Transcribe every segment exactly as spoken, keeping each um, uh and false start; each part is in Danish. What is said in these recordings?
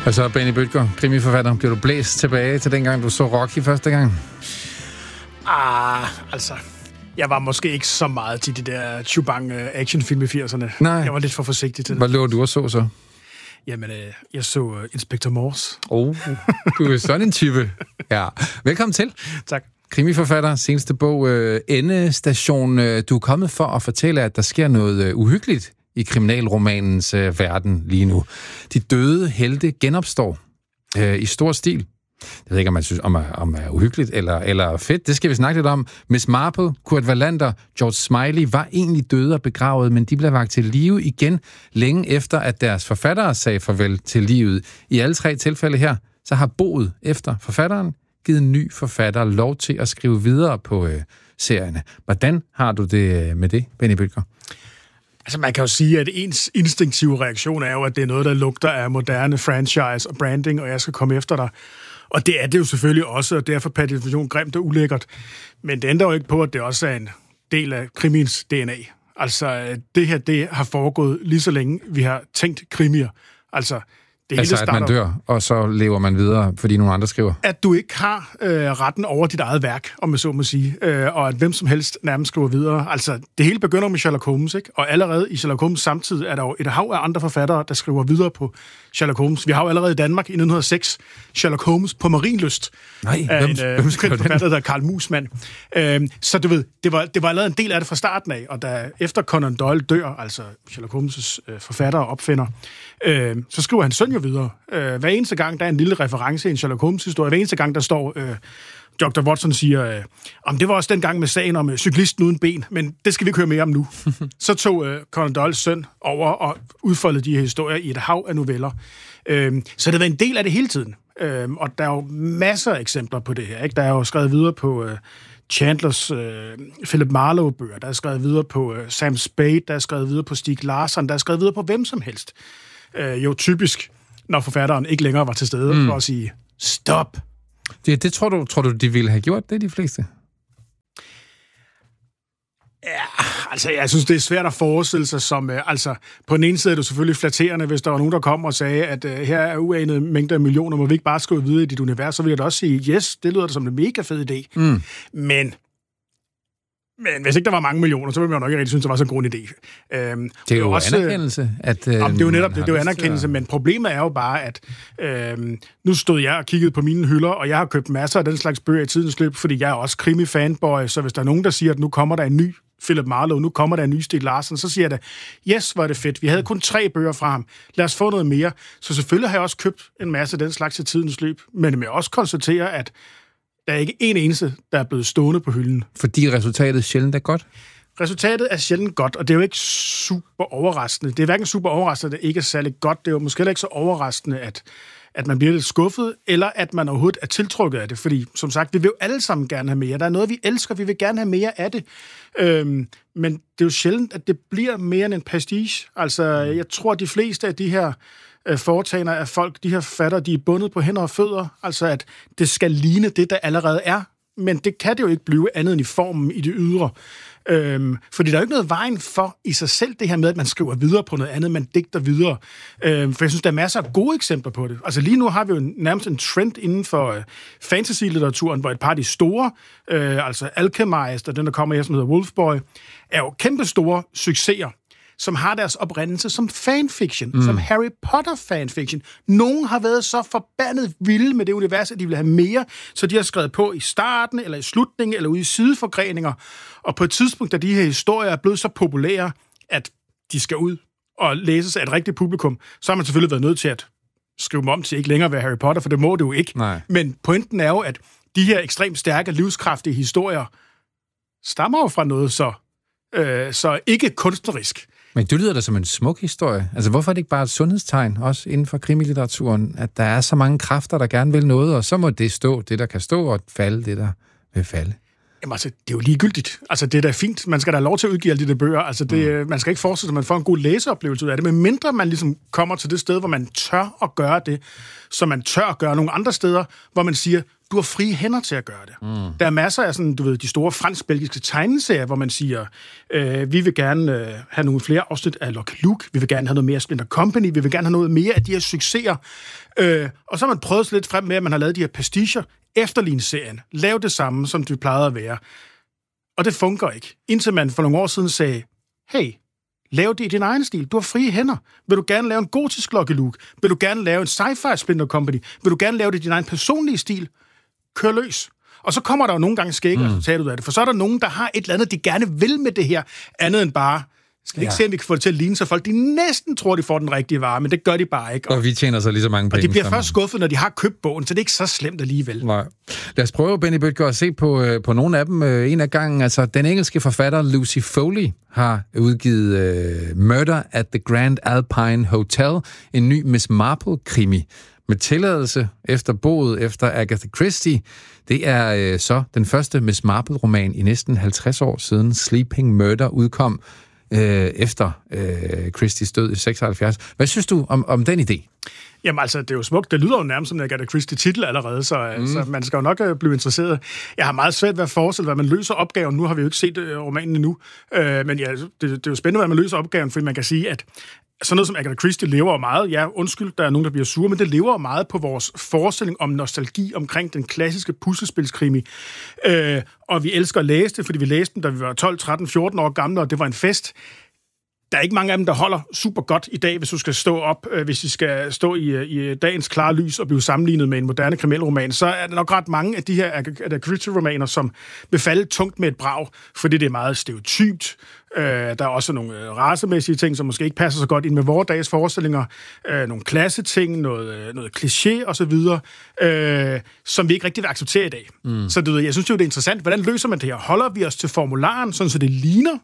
Og så Benny Bødker, krimiforfatter, bliver du blæst tilbage til dengang, du så Rocky første gang? Ah, altså... Jeg var måske ikke så meget til de der Chubang actionfilm i firserne. Nej. Jeg var lidt for forsigtig til det. Hvad lå du og så så? Jamen, øh, jeg så uh, Inspector Morse. Oh, du er sådan en type. Ja. Velkommen til. Tak. Krimiforfatter, seneste bog, øh, Endestation. Øh, du er kommet for at fortælle, at der sker noget øh, uhyggeligt i kriminalromanens øh, verden lige nu. De døde helte genopstår øh, i stor stil. Jeg ved ikke, om man synes, om er, om er uhyggeligt eller, eller fedt. Det skal vi snakke lidt om. Miss Marple, Kurt Wallander, George Smiley var egentlig døde og begravet, men de blev vakt til live igen længe efter, at deres forfattere sagde farvel til livet. I alle tre tilfælde her, så har boet efter forfatteren givet en ny forfatter lov til at skrive videre på øh, serierne. Hvordan har du det med det, Benny Bødker? Altså, man kan jo sige, at ens instinktive reaktion er jo, at det er noget, der lugter af moderne franchise og branding, og jeg skal komme efter dig. Og det er det jo selvfølgelig også, og derfor per definition grimt og ulækkert. Men det ændrer jo ikke på, at det også er en del af krimiens D N A. Altså, det her, det har foregået lige så længe, vi har tænkt krimier. Altså, det altså hele at man dør, og så lever man videre, fordi nogle andre skriver? At du ikke har øh, retten over dit eget værk, om man så må sige, øh, og at hvem som helst nærmest skriver videre. Altså, det hele begynder med Sherlock Holmes, ikke? Og allerede i Sherlock Holmes samtidig er der jo et hav af andre forfattere, der skriver videre på Sherlock Holmes. Vi har jo allerede i Danmark i nitten hundrede og seks Sherlock Holmes på Marienlyst. Nej, hvem, en, øh, hvem skriver den? Forfatter, der er Carl Musmann. Øh, så du ved, det var, det var allerede en del af det fra starten af, og da efter Conan Doyle dør, altså Sherlock Holmes' øh, forfatter og opfinder, øh, så skriver han søn jo videre. Øh, hver eneste gang, der er en lille reference i en Sherlock Holmes-historie, hver eneste gang, der står, øh, doktor Watson siger, øh, om det var også den gang med sagen om øh, cyklisten uden ben, men det skal vi ikke høre mere om nu. Så tog øh, Conan Doyles søn over og udfoldede de her historier i et hav af noveller. Øh, så det var en del af det hele tiden. Øh, og der er jo masser af eksempler på det her. Ikke? Der er jo skrevet videre på øh, Chandlers øh, Philip Marlowe-bøger, der er skrevet videre på øh, Sam Spade, der er skrevet videre på Stieg Larsson, der er skrevet videre på hvem som helst. Øh, jo typisk, når forfatteren ikke længere var til stede, mm. for at sige, stop. Det, det tror du, tror du, de ville have gjort det, de fleste? Ja, altså, jeg synes, det er svært at forestille sig som, øh, altså, på den ene side er det selvfølgelig flatterende, hvis der var nogen, der kom og sagde, at øh, her er uanede mængder af millioner, må vi ikke bare skrive videre i dit univers, så vil jeg da også sige, yes, det lyder da som en mega fed idé. Mm. Men Men hvis ikke der var mange millioner, så ville man jo nok ikke rigtig synes, det var så en god idé. Øhm, det er jo også anerkendelse. At, øh, jamen, det er jo netop det, det er jo anerkendelse, men problemet er jo bare, at øh, nu stod jeg og kiggede på mine hylder, og jeg har købt masser af den slags bøger i tidens løb, fordi jeg er også krimi-fanboy, så hvis der er nogen, der siger, at nu kommer der en ny Philip Marlowe, nu kommer der en ny Stieg Larsson, så siger jeg da, yes, hvor er det fedt. Vi havde kun tre bøger fra ham. Lad os få noget mere. Så selvfølgelig har jeg også købt en masse af den slags i tidens løb, men jeg også konstaterer, at der er ikke en eneste, der er blevet stående på hylden. Fordi resultatet sjældent er godt? Resultatet er sjældent godt, og det er jo ikke super overraskende. Det er hverken super overraskende, at det ikke er særlig godt. Det er jo måske heller ikke så overraskende, at, at man bliver lidt skuffet, eller at man overhovedet er tiltrukket af det. Fordi, som sagt, vi vil jo alle sammen gerne have mere. Der er noget, vi elsker, vi vil gerne have mere af det. Øhm, men det er jo sjældent, at det bliver mere end en prestige. Altså, jeg tror, at de fleste af de her foretagender af folk, de her fatter, de er bundet på hænder og fødder, altså at det skal ligne det, der allerede er, men det kan det jo ikke blive andet end i formen i det ydre. Øhm, fordi der er jo ikke noget vejen for i sig selv, det her med, at man skriver videre på noget andet, man digter videre. Øhm, for jeg synes, der er masser af gode eksempler på det. Altså lige nu har vi jo nærmest en trend inden for øh, fantasy-litteraturen, hvor et par af de store, øh, altså Alchemist og den, der kommer her, som hedder Wolfboy, er jo kæmpe store succeser, som har deres oprindelse som fanfiction, mm. som Harry Potter fanfiction. Nogen har været så forbandet vilde med det univers, at de vil have mere, så de har skrevet på i starten, eller i slutningen, eller ude i sideforgreninger. Og på et tidspunkt, da de her historier er blevet så populære, at de skal ud og læses af et rigtigt publikum, så har man selvfølgelig været nødt til at skrive dem om til ikke længere være Harry Potter, for det må det jo ikke. Nej. Men pointen er jo, at de her ekstremt stærke, livskraftige historier stammer jo fra noget så, øh, så ikke kunstnerisk. Men det lyder da som en smuk historie. Altså, hvorfor er det ikke bare et sundhedstegn, også inden for krimilitteraturen, at der er så mange kræfter, der gerne vil noget, og så må det stå, det der kan stå, og falde, det der vil falde? Jamen altså, det er jo ligegyldigt. Altså, det er da fint. Man skal da have lov til at udgive alle de der bøger. Altså, det, mm. man skal ikke forestille sig, at man får en god læseoplevelse ud af det, men mindre man ligesom kommer til det sted, hvor man tør at gøre det, så man tør at gøre nogle andre steder, hvor man siger, du har frie hænder til at gøre det. Mm. Der er masser af sådan, du ved, de store fransk-belgiske tegneserier, hvor man siger, øh, vi vil gerne øh, have nogle flere afsnit af Lucky Luke, vi vil gerne have noget mere Splinter Company, vi vil gerne have noget mere af de her succeser. Øh, og så har man prøvet lidt frem med, at man har lavet de her pasticher, efterligne serien. Lav det samme, som det plejede at være. Og det fungerer ikke. Indtil man for nogle år siden sagde, hey, lav det i din egen stil. Du har frie hænder. Vil du gerne lave en gotisk Lucky Luke? Vil du gerne lave en sci-fi Splinter Company? Vil du gerne lave det i din egen personlige stil? Kør løs. Og så kommer der jo nogle gange skæg resultat ud af det, for så er der nogen, der har et eller andet, de gerne vil med det her, andet end bare, skal vi ikke ja. se, om vi kan få det til at ligne, så folk de næsten tror, de får den rigtige vare, men det gør de bare ikke. Og, og vi tjener så lige så mange penge. Og de bliver først skuffet, når de har købt bogen, så det er ikke så slemt alligevel. Nej. Lad os prøve, Benny Bødker, at se på, på nogle af dem en af gangen. Altså, den engelske forfatter Lucy Foley har udgivet uh, Murder at the Grand Alpine Hotel, en ny Miss Marple-krimi. Med tilladelse efter boet efter Agatha Christie. Det er øh, så den første Miss Marple-roman i næsten halvtreds år siden Sleeping Murder udkom øh, efter øh, Christies død i seksoghalvfjerds. Hvad synes du om, om den idé? Jamen altså, det er jo smukt. Det lyder jo nærmest som en Agatha Christie-titel allerede, så, mm. så man skal jo nok uh, blive interesseret. Jeg har meget svært ved at forestille, hvad man løser opgaven. Nu har vi jo ikke set uh, romanen endnu, uh, men ja, det, det er jo spændende, hvad man løser opgaven, fordi man kan sige, at sådan noget som Agatha Christie lever jo meget. Ja, undskyld, der er nogen, der bliver sure, men det lever jo meget på vores forestilling om nostalgi omkring den klassiske puslespilskrimi. Øh, og vi elsker at læse det, fordi vi læste den, da vi var tolv, tretten, fjorten år gamle, og det var en fest. Der er ikke mange af dem, der holder super godt i dag, hvis du skal stå op, øh, hvis de skal stå i, i dagens klare lys og blive sammenlignet med en moderne kriminalroman, så er der nok ret mange af de her Agatha Christie-romaner, som vil falde tungt med et brag, fordi det er meget stereotypt. Øh, der er også nogle øh, racemæssige ting, som måske ikke passer så godt ind med vores dages forestillinger. Øh, nogle klasseting, noget, noget kliché osv., øh, som vi ikke rigtig vil acceptere i dag. Mm. Så det, jeg synes jo, det er interessant. Hvordan løser man det her? Holder vi os til formularen, sådan så det ligner?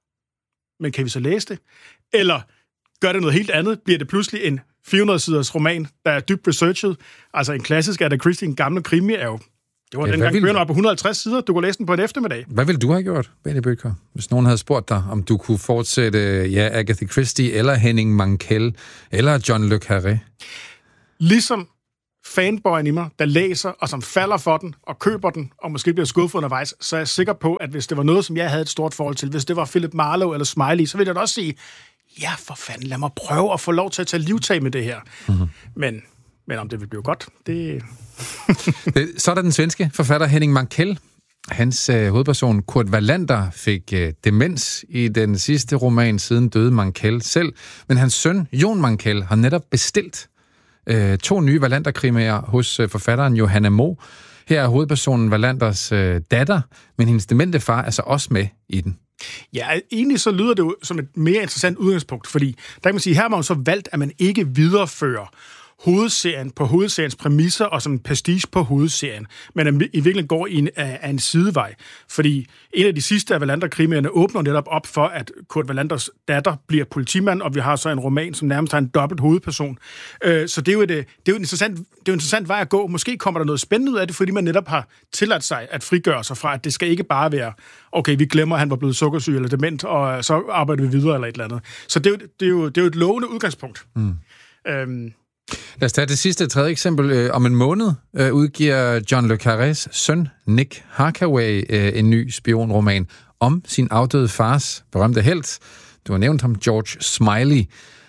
Men kan vi så læse det? Eller gør det noget helt andet? Bliver det pludselig en fire hundrede siders roman, der er dybt researchet? Altså en klassisk Agatha Christie, en gammel krimi, er jo... Det var ja, dengang bøgerne op på et hundrede og halvtreds sider. Du kunne læse den på en eftermiddag. Hvad ville du have gjort, Benny Bødker, hvis nogen havde spurgt dig, om du kunne fortsætte ja, Agatha Christie, eller Henning Mankell, eller John Le Carré? Ligesom fanboyen i mig, der læser, og som falder for den, og køber den, og måske bliver skuffet undervejs, så er jeg sikker på, at hvis det var noget, som jeg havde et stort forhold til, hvis det var Philip Marlowe eller Smiley, så ville jeg da også sige, ja, for fanden, lad mig prøve at få lov til at tage livtag med det her. Mm-hmm. Men, men om det vil blive godt, det... Så er der den svenske forfatter Henning Mankell. Hans øh, hovedperson Kurt Wallander fik øh, demens i den sidste roman, siden døde Mankell selv. Men hans søn, Jon Mankell, har netop bestilt øh, to nye Wallander-krimier hos øh, forfatteren Johanna Mo. Her er hovedpersonen Wallanders øh, datter, men hendes demente far er så også med i den. Ja, egentlig så lyder det jo som et mere interessant udgangspunkt, fordi der kan man sige, her har man så valgt, at man ikke viderefører hovedserien på hovedseriens præmisser og som en pastiche på hovedserien, men i virkeligheden går i en, af en sidevej. Fordi en af de sidste af Wallander-krimierne åbner netop op for, at Kurt Wallanders datter bliver politimand, og vi har så en roman, som nærmest har en dobbelt hovedperson. Så det er jo, et, det er jo en interessant, det er jo en interessant vej at gå. Måske kommer der noget spændende ud af det, fordi man netop har tilladt sig at frigøre sig fra, at det skal ikke bare være, okay, vi glemmer, at han var blevet sukkersyg eller dement, og så arbejder vi videre eller et eller andet. Så det er jo, det er jo, det er jo et lovende udgangspunkt. Mm. Øhm, Lad os tage det sidste, tredje eksempel. Øh, om en måned øh, udgiver John Le Carrés søn, Nick Harkaway, øh, en ny spionroman om sin afdøde fars berømte helt. Du har nævnt ham, George Smiley.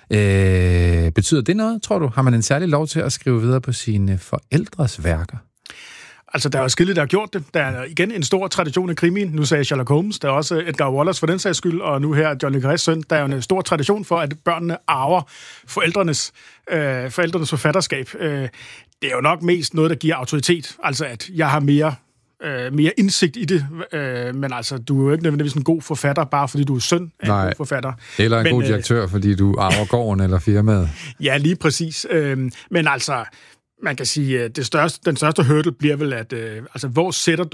Øh, betyder det noget, tror du? Har man en særlig lov til at skrive videre på sine forældres værker? Altså, der er jo skille, der har gjort det. Der er igen en stor tradition i krimien. Nu sagde jeg Sherlock Holmes, der er også Edgar Wallace for den sags skyld, og nu her John Le Carrés søn. Der er jo en stor tradition for, at børnene arver forældrenes, øh, forældrenes forfatterskab. Øh, det er jo nok mest noget, der giver autoritet. Altså, at jeg har mere, øh, mere indsigt i det. Øh, men altså, du er jo ikke nødvendigvis en god forfatter, bare fordi du er søn af Nej. en god forfatter. Eller en men, god direktør, øh, fordi du arver gården eller firmaet. Ja, lige præcis. Øh, men altså... Man kan sige, at det største, den største hurdle bliver vel, at øh, altså, hvor sætter du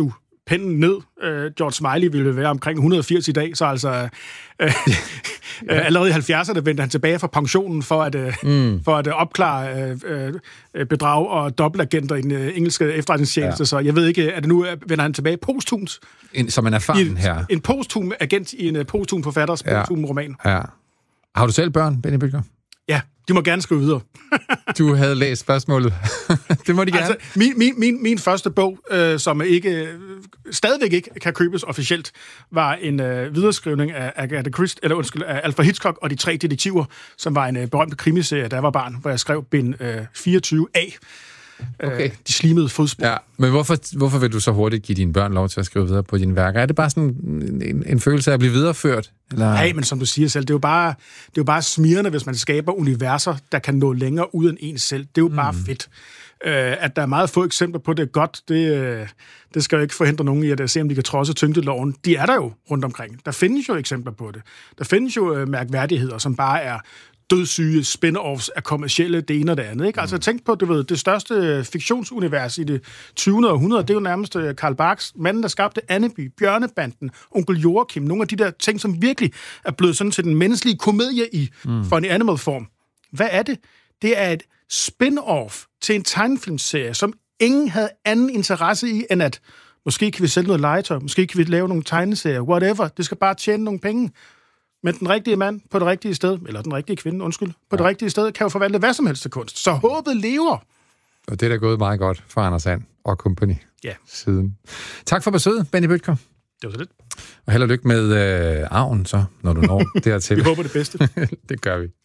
pennen ned. Øh, George Smiley ville være omkring et hundrede og firs i dag, så altså øh, ja. øh, allerede i halvfjerdserne vendte han tilbage fra pensionen for at, øh, mm. for at øh, opklare øh, øh, bedrag og dobbeltagenter i den øh, engelske efterretningstjeneste. Ja. Så jeg ved ikke, at det nu vender han tilbage posthumt. En, som en erfaren her. En posthum agent i en uh, posthum forfatters ja. posthum roman. Ja. Har du selv børn, Benny Bødker? Ja, de må gerne skrive videre. Du havde læst spørgsmålet. Det må de gerne. Altså, min, min, min, min første bog, øh, som ikke øh, stadigvæk ikke kan købes officielt, var en øh, videreskrivning af Agatha Christie, eller undskyld, af Alfred Hitchcock og de tre detektiver, som var en øh, berømt krimiserie, da jeg var barn, hvor jeg skrev bind øh, fireogtyve A. Okay. Øh, de slimede fodspor. Ja, men hvorfor, hvorfor vil du så hurtigt give dine børn lov til at skrive videre på dine værker? Er det bare sådan en, en følelse af at blive videreført? Eller? Nej, men som du siger selv, det er jo bare, det er jo bare smirrende, hvis man skaber universer, der kan nå længere ud end en selv. Det er jo mm. bare fedt. Øh, at der er meget få eksempler på det godt, det, det skal jo ikke forhindre nogen i at se, om de kan trodse tyngdeloven. De er der jo rundt omkring. Der findes jo eksempler på det. Der findes jo øh, mærkværdigheder, som bare er dødssyge spin-offs af kommercielle det ene og det andet. Ikke? Altså tænk på, du ved, det største fiktionsunivers i det tyvende århundrede, det er jo nærmest Karl Barks, manden, der skabte Anneby, Bjørnebanden, Onkel Joachim, nogle af de der ting, som virkelig er blevet sådan til den menneskelige komedie i mm. for en animal form. Hvad er det? Det er et spin-off til en tegnefilmserie, som ingen havde anden interesse i, end at måske kan vi sælge noget legetøj, måske kan vi lave nogle tegneserier, whatever. Det skal bare tjene nogle penge. Men den rigtige mand på det rigtige sted, eller den rigtige kvinde, undskyld, på ja. det rigtige sted, kan jo forvandle hvad som helst til kunst. Så håbet lever. Og det er da gået meget godt for Anders Sand og company ja. siden. Tak for besøget, Benny Bødker. Det var så lidt. Og held og lykke med øh, arven, så, når du når dertil. Vi håber det bedste. Det gør vi.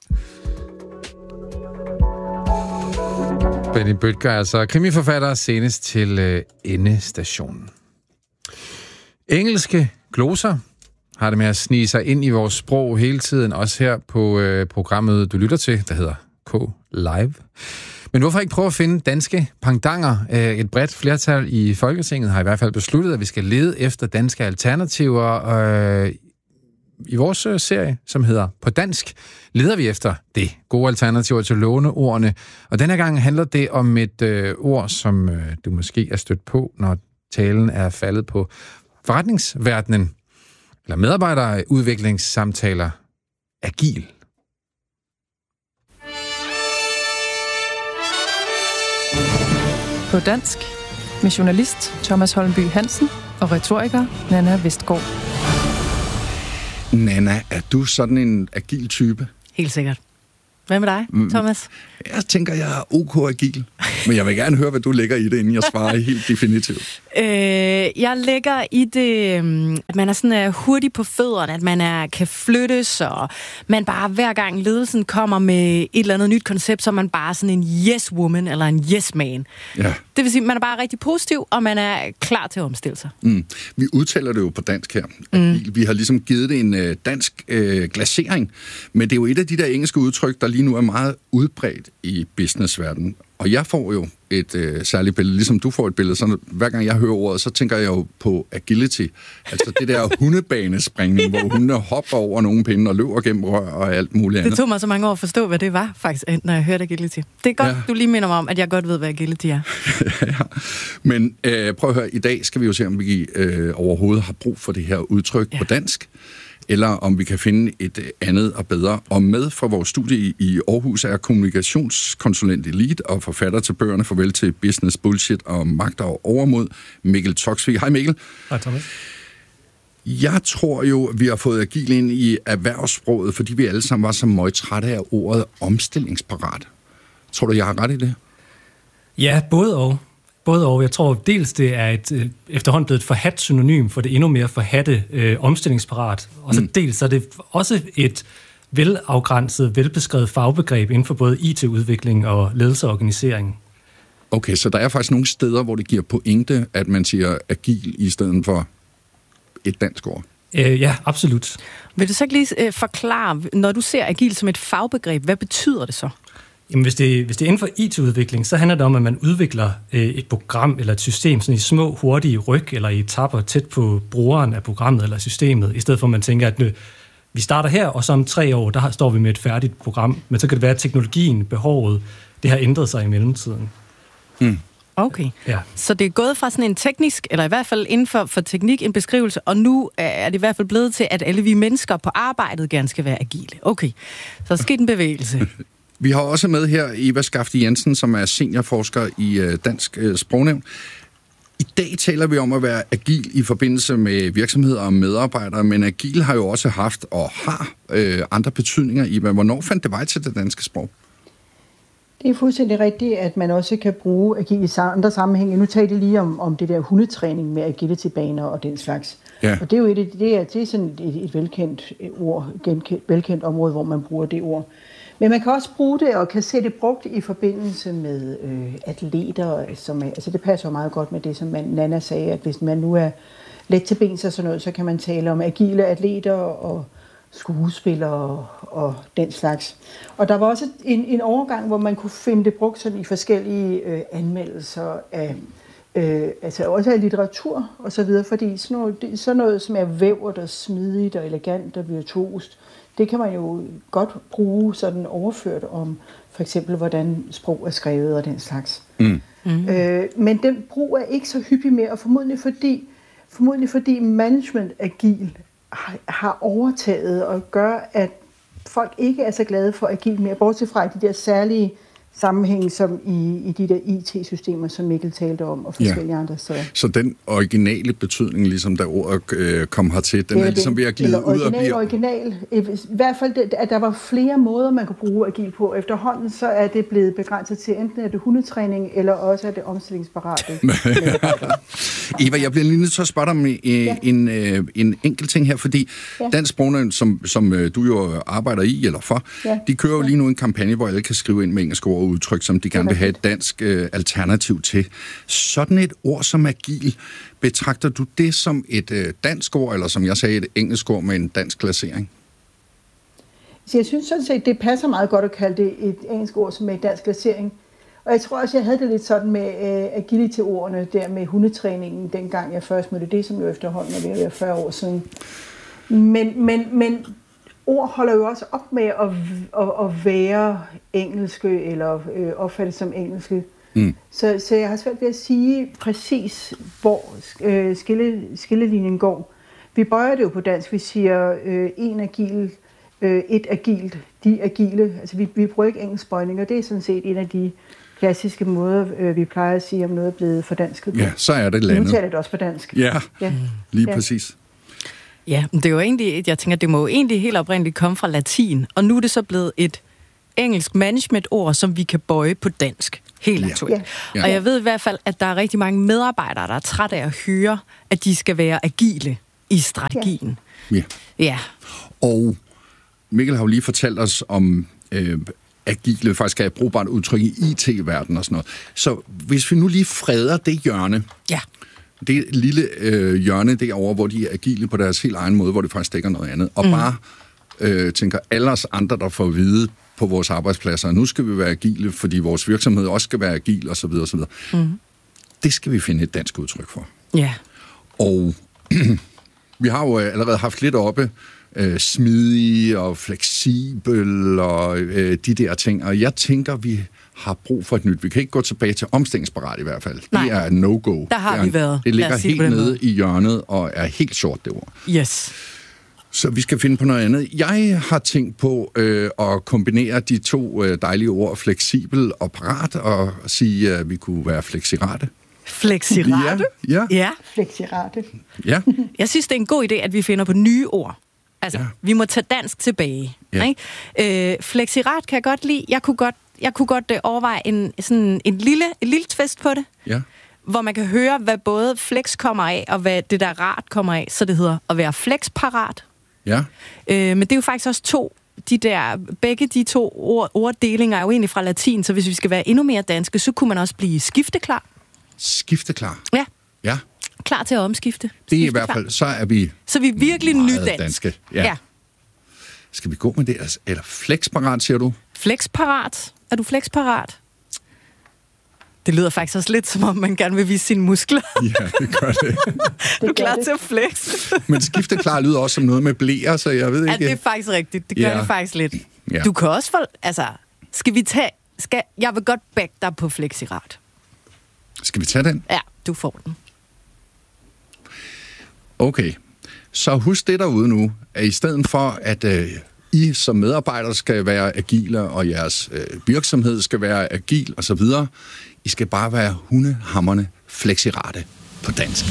Benny Bødker, altså krimiforfatter, senest til øh, Endestationen. Engelske gloser har det med at snige sig ind i vores sprog hele tiden, også her på øh, programmet, du lytter til, der hedder K-Live. Men hvorfor ikke prøve at finde danske pangdanger? Øh, et bredt flertal i Folketinget har i hvert fald besluttet, at vi skal lede efter danske alternativer. Øh, I vores øh, serie, som hedder På Dansk, leder vi efter det gode alternativer til låneordene. Og denne gang handler det om et øh, ord, som øh, du måske er stødt på, når talen er faldet på forretningsverdenen. Eller medarbejderudviklingssamtaler. Agil. På dansk med journalist Thomas Holmby Hansen og retoriker Nanna Vestgaard. Nanna, er du sådan en agil type? Helt sikkert. Hvad med dig, Thomas? Jeg tænker, jeg er ok agil, men jeg vil gerne høre, hvad du lægger i det, inden jeg svarer helt definitivt. Øh, jeg lægger i det, at man er sådan hurtig på fødderne, at man er, kan flyttes, og man bare hver gang ledelsen kommer med et eller andet nyt koncept, så er man bare sådan en yes-woman eller en yes-man. Ja. Det vil sige, at man er bare rigtig positiv, og man er klar til at omstille sig. Mm. Vi udtaler det jo på dansk her. Mm. Vi har ligesom givet det en øh, dansk øh, glasering, men det er jo et af de der engelske udtryk, der lige nu er meget udbredt i businessverdenen. Og jeg får jo et øh, særligt billede, ligesom du får et billede, så hver gang jeg hører ordet, så tænker jeg jo på agility. Altså det der hundebanespringning, hvor hundene hopper over nogle pinde og løber gennem rør og alt muligt andet. Det tog mig så mange år at forstå, hvad det var, faktisk, når jeg hørte agility. Det er godt, ja. Du lige minder mig om, at jeg godt ved, hvad agility er. Ja, men øh, prøv at høre, i dag skal vi jo se, om vi øh, overhovedet har brug for det her udtryk ja. på dansk, eller om vi kan finde et andet og bedre. Og med fra vores studie i Aarhus er kommunikationskonsulent Elite og forfatter til bøgerne Farvel til Business Bullshit og Magt og Overmod, Mikkel Toksvig. Hej Mikkel. Hej Thomas. Jeg tror jo, vi har fået agil ind i erhvervssproget, fordi vi alle sammen var så meget trætte af ordet omstillingsparat. Tror du, jeg har ret i det? Ja, både og. Både og. Jeg tror dels, det er et øh, efterhånden blevet et forhat synonym for det endnu mere forhatte øh, omstillingsparat. Og så mm. dels er det også et velafgrænset, velbeskrevet fagbegreb inden for både I T-udvikling og ledelse og organisering. Okay, så der er faktisk nogle steder, hvor det giver pointe, at man siger agil i stedet for et dansk ord. Øh, ja, absolut. Vil du så ikke lige øh, forklare, når du ser agil som et fagbegreb, hvad betyder det så? Jamen, hvis det, hvis det er inden for I T-udvikling, så handler det om, at man udvikler øh, et program eller et system sådan i små, hurtige ryg eller i etapper tæt på brugeren af programmet eller systemet, i stedet for at man tænker, at nø, vi starter her, og så om tre år, der står vi med et færdigt program. Men så kan det være, at teknologien, behovet, det har ændret sig i mellemtiden. Mm. Okay. Ja. Så det er gået fra sådan en teknisk, eller i hvert fald inden for, for teknik, en beskrivelse, og nu er det i hvert fald blevet til, at alle vi mennesker på arbejdet gerne skal være agile. Okay, så der er sket en bevægelse. Vi har også med her Eva Skafte Jensen, som er seniorforsker i øh, Dansk øh, Sprognævn. I dag taler vi om at være agil i forbindelse med virksomheder og medarbejdere, men agil har jo også haft og har øh, andre betydninger i, hvornår fandt det vej til det danske sprog? Det er fuldstændig rigtigt, at man også kan bruge agil i andre sammenhænge. Nu talte jeg lige om, om det der hundetræning med agility-baner og den slags. Ja. Og det er jo et, det er, det er sådan et, et velkendt ord, genkendt, velkendt område, hvor man bruger det ord. Men man kan også bruge det og kan se det brugt i forbindelse med øh, atleter, som er, altså det passer jo meget godt med det, som man, Nana sagde, at hvis man nu er let til bens og sådan noget, så kan man tale om agile atleter og skuespillere og, og den slags. Og der var også en, en overgang, hvor man kunne finde det brugt sådan i forskellige øh, anmeldelser af, øh, altså også af litteratur og så videre, fordi sådan noget, det, sådan noget som er vævert og smidigt og elegant og virtuost, det kan man jo godt bruge sådan overført om for eksempel, hvordan sprog er skrevet og den slags. Mm. Mm. Øh, men den brug er ikke så hyppig mere, og formodentlig fordi, formodentlig fordi management agil har, har overtaget og gør, at folk ikke er så glade for agil mere, bortset fra de der særlige sammenhæng som i, i de der I T-systemer, som Mikkel talte om, og forskellige ja. andre. Så. så den originale betydning, ligesom da ordet øh, kom hertil, den er, er ligesom ved at glide ud og blive... Original, i hvert fald, at der var flere måder, man kunne bruge agil på. Efterhånden så er det blevet begrænset til enten er det hundetræning, eller også er det omstillingsparate. Eva, jeg bliver lige nødt til at spørge dig om en, ja. en, en, en enkelt ting her, fordi ja. Dansk Sprognævn, som, som du jo arbejder i, eller for, ja. de kører jo lige nu en kampagne, hvor alle kan skrive ind med engelske ord og udtryk, som de gerne vil have et dansk øh, alternativ til. Sådan et ord som agil, betragter du det som et øh, dansk ord, eller som jeg sagde, et engelsk ord med en dansk placering? Så jeg synes sådan set, det passer meget godt at kalde det et engelsk ord som med en dansk placering. Og jeg tror også, jeg havde det lidt sådan med øh, agility-ordene, der med hundetræningen, dengang jeg først mødte det, som jo efterhånden er ved at være fyrre år siden. Men, men, men ord holder jo også op med at, at, at være engelske, eller øh, opfattes som engelske. Mm. Så, så jeg har svært ved at sige præcis, hvor øh, skille, skillelinjen går. Vi bøjer det jo på dansk. Vi siger øh, en agil, øh, et agilt, de agile. Altså vi, vi bruger ikke engelsk bøjninger. Det er sådan set en af de klassiske måder, øh, vi plejer at sige, om noget er blevet fordansket. Ja, så er det landet. Nu taler det også på dansk. Ja, ja. lige ja. præcis. Ja, det er jo egentlig, jeg tænker, det må jo egentlig helt oprindeligt komme fra latin, og nu er det så blevet et engelsk management-ord, som vi kan bøje på dansk. Helt ja. aktuelt. Ja. Og jeg ved i hvert fald, at der er rigtig mange medarbejdere, der er trætte af at høre, at de skal være agile i strategien. Ja. ja. Og Mikkel har jo lige fortalt os om øh, agile, faktisk er et brugbart udtryk i I T-verdenen og sådan noget. Så hvis vi nu lige freder det hjørne, ja. det lille øh, hjørne derovre, hvor de er agile på deres helt egen måde, hvor det faktisk dækker noget andet, og mm. bare øh, tænker alle os andre, der får at vide på vores arbejdspladser, nu skal vi være agile, fordi vores virksomhed også skal være agil, og så videre, og så videre. Mm. Det skal vi finde et dansk udtryk for. Ja. Yeah. Og vi har jo allerede haft lidt oppe, øh, smidig og fleksibel og øh, de der ting, og jeg tænker, vi har brug for et nyt. Vi kan ikke gå tilbage til omstillingsparat i hvert fald. Nej. Det er no-go. Der har det er, vi været. Det ligger helt nede i hjørnet og er helt sort, det ord. Yes. Så vi skal finde på noget andet. Jeg har tænkt på øh, at kombinere de to øh, dejlige ord, fleksibel og parat, og sige, at vi kunne være fleksirate. Fleksirate? Ja. ja. ja. Fleksirate. Ja. Jeg synes, det er en god idé, at vi finder på nye ord. Altså, ja. vi må tage dansk tilbage. Ja. Ikke? Øh, fleksirat kan jeg godt lide. Jeg kunne godt, jeg kunne godt øh, overveje en, sådan en lille, en lille twist på det. Ja. Hvor man kan høre, hvad både flex kommer af, og hvad det der rat kommer af. Så det hedder at være flexparat. Ja. Øh, men det er jo faktisk også to, de der, begge de to ord, orddelinger er jo egentlig fra latin, så hvis vi skal være endnu mere danske, så kunne man også blive skifteklar. Skifteklar? Ja. Ja. Klar til at omskifte. Det er i hvert fald, så er vi Så vi er virkelig nydansk. Danske. Ja. ja. Skal vi gå med det? Eller flexparat, siger du? Flexparat. Er du flexparat? Det lyder faktisk også lidt, som om man gerne vil vise sine muskler. Ja, det gør det. Du er klar til at flex. Men skifteklar lyder også som noget med blære, så jeg ved ikke... Ja, det er faktisk rigtigt. Det gør ja. det faktisk lidt. Ja. Du kan også få... Altså, skal vi tage... Skal, jeg vil godt backe dig på flexirat. Skal vi tage den? Ja, du får den. Okay, så husk det derude nu, at i stedet for, at øh, I som medarbejdere skal være agile, og jeres øh, virksomhed skal være agil osv., I skal bare være hundehammerne flexirate på dansk.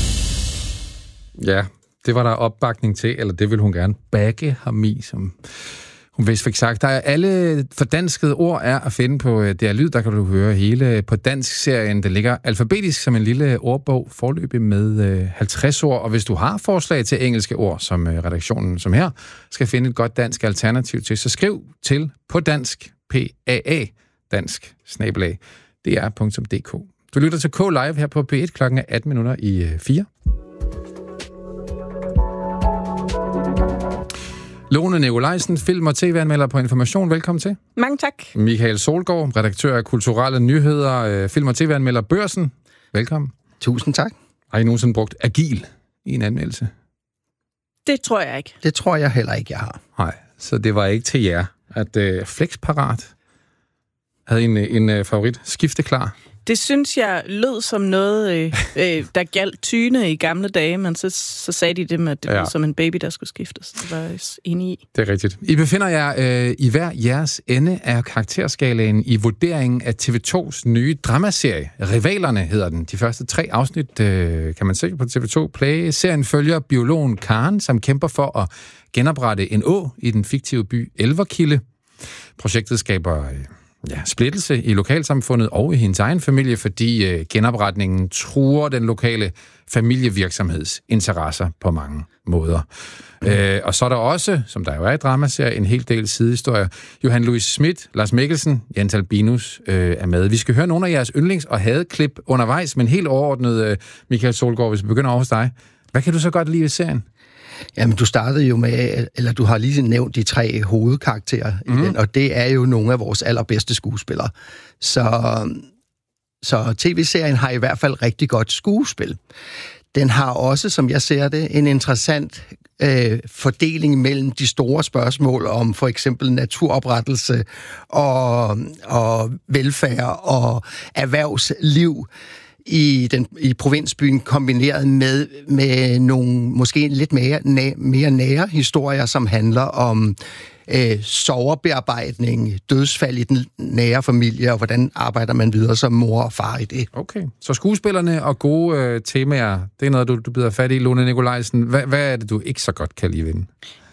Ja, det var der opbakning til, eller det vil hun gerne bagge ham i, som hun vist fik sagt. Der er alle fordanskede ord er at finde på D R Lyd, der kan du høre hele på dansk-serien. Den ligger alfabetisk som en lille ordbog, forløbig med halvtreds ord, og hvis du har forslag til engelske ord, som redaktionen som her, skal finde et godt dansk alternativ til, så skriv til på dansk, P A A, dansk, snabelag, D R punktum D K. Du lytter til K Live her på P et klokken atten minutter i fire. Lone Nikolajsen, film- og tv-anmelder på Information. Velkommen til. Mange tak. Michael Solgaard, redaktør af Kulturelle Nyheder, film- og tv-anmelder Børsen. Velkommen. Tusind tak. Har I nogensinde brugt agil i en anmeldelse? Det tror jeg ikke. Det tror jeg heller ikke, jeg har. Nej, så det var ikke til jer, at uh, Flexparat havde en, en uh, favorit. Skifte klar. Det synes jeg lød som noget, øh, øh, der galt tyne i gamle dage, men så, så sagde de det med, at det ja. var som en baby, der skulle skiftes. Det var jeg enig i. Det er rigtigt. I befinder jer øh, i hver jeres ende af karakterskalaen i vurderingen af T V to's nye dramaserie. Rivalerne hedder den. De første tre afsnit øh, kan man se på T V to Play. Serien følger biologen Karen, som kæmper for at genoprette en å i den fiktive by Elverkilde. Projektet skaber Øh, Ja, splittelse i lokalsamfundet og i hendes egen familie, fordi øh, genopretningen truer den lokale familievirksomheds interesser på mange måder. Mm. Øh, og så er der også, som der jo er i dramaserie, en hel del sidehistorier. Johan Louis Schmidt, Lars Mikkelsen, Jens Albinus øh, er med. Vi skal høre nogle af jeres yndlings- og hadeklip undervejs, men helt overordnet, øh, Michael Solgaard, hvis vi begynder over hos dig. Hvad kan du så godt lide ved serien? Jamen, du startede jo med, eller du har lige nævnt de tre hovedkarakterer mm. i den, og det er jo nogle af vores allerbedste skuespillere. Så, så tv-serien har i hvert fald rigtig godt skuespil. Den har også, som jeg ser det, en interessant øh, fordeling mellem de store spørgsmål om for eksempel naturoprettelse og, og velfærd og erhvervsliv i den i provinsbyen, kombineret med med nogle måske lidt mere næ, mere nære historier, som handler om øh, sorgbearbejdning, dødsfald i den nære familie, og hvordan arbejder man videre som mor og far i det. Okay, så skuespillerne og gode øh, temaer, det er noget, du, du bider fat i, Lone Nikolajsen. Hvad, hvad er det, du ikke så godt kan lide ved den?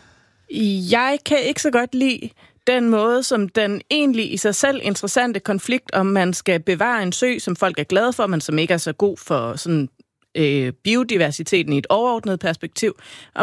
Jeg kan ikke så godt lide den måde, som den egentlig i sig selv interessante konflikt, om man skal bevare en sø, som folk er glade for, men som ikke er så god for sådan, øh, biodiversiteten i et overordnet perspektiv,